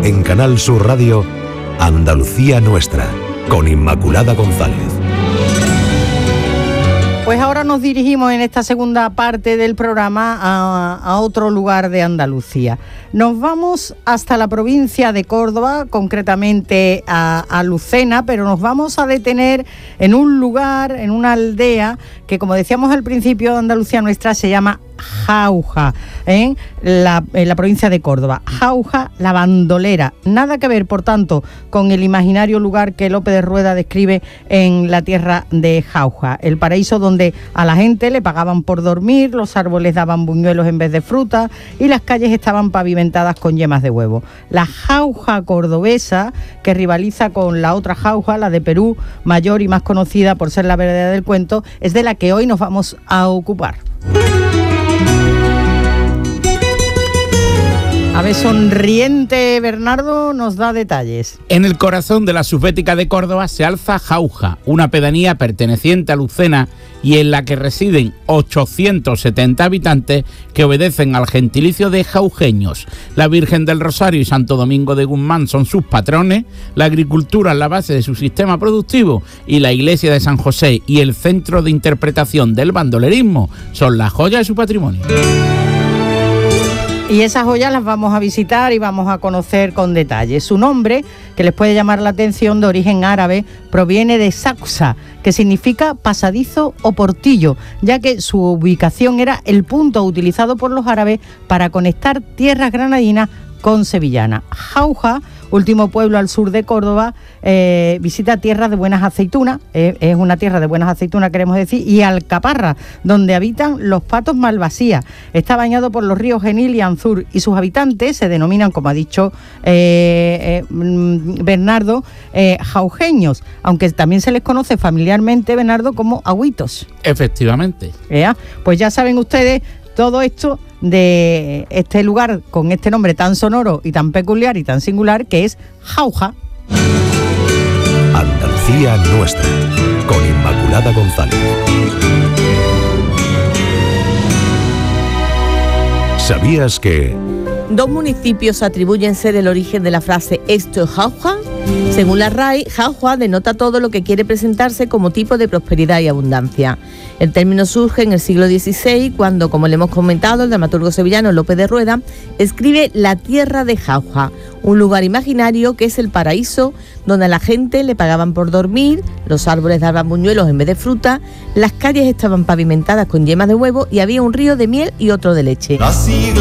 En Canal Sur Radio, Andalucía Nuestra, con Inmaculada González. Pues ahora nos dirigimos en esta segunda parte del programa a otro lugar de Andalucía. Nos vamos hasta la provincia de Córdoba, concretamente a Lucena, pero nos vamos a detener en un lugar, en una aldea que, como decíamos al principio, Andalucía Nuestra se llama Jauja, en la provincia de Córdoba. Jauja, la bandolera. Nada que ver, por tanto, con el imaginario lugar que Lope de Rueda describe en La tierra de Jauja, el paraíso donde a la gente le pagaban por dormir, los árboles daban buñuelos en vez de fruta y las calles estaban pavimentadas con yemas de huevo. La Jauja cordobesa, que rivaliza con la otra Jauja, la de Perú, mayor y más conocida por ser la verdadera del cuento, es de la que hoy nos vamos a ocupar. A ver, sonriente Bernardo nos da detalles. En el corazón de la subbética de Córdoba se alza Jauja, una pedanía perteneciente a Lucena y en la que residen 870 habitantes que obedecen al gentilicio de jaujeños. La Virgen del Rosario y Santo Domingo de Guzmán son sus patrones, la agricultura es la base de su sistema productivo y la iglesia de San José y el centro de interpretación del bandolerismo son las joyas de su patrimonio. Y esas joyas las vamos a visitar y vamos a conocer con detalle. Su nombre, que les puede llamar la atención, de origen árabe, proviene de Saxa, que significa pasadizo o portillo, ya que su ubicación era el punto utilizado por los árabes para conectar tierras granadinas con sevillana. Jauja, último pueblo al sur de Córdoba, visita tierras de buenas aceitunas, es una tierra de buenas aceitunas, queremos decir, y Alcaparra, donde habitan los patos malvasías. Está bañado por los ríos Genil y Anzur, y sus habitantes se denominan, como ha dicho Bernardo, jaujeños, aunque también se les conoce familiarmente, Bernardo, como agüitos. Efectivamente. Pues ya saben ustedes todo esto de este lugar con este nombre tan sonoro y tan peculiar y tan singular que es Jauja. Andalucía Nuestra, con Inmaculada González. ¿Sabías que...? Dos municipios atribuyen ser el origen de la frase «esto es Jauja». Según la RAE, Jauja denota todo lo que quiere presentarse como tipo de prosperidad y abundancia. El término surge en el siglo XVI, cuando, como le hemos comentado, el dramaturgo sevillano Lope de Rueda escribe La tierra de Jauja, un lugar imaginario que es el paraíso, donde a la gente le pagaban por dormir, los árboles daban buñuelos en vez de fruta, las calles estaban pavimentadas con yemas de huevo y había un río de miel y otro de leche.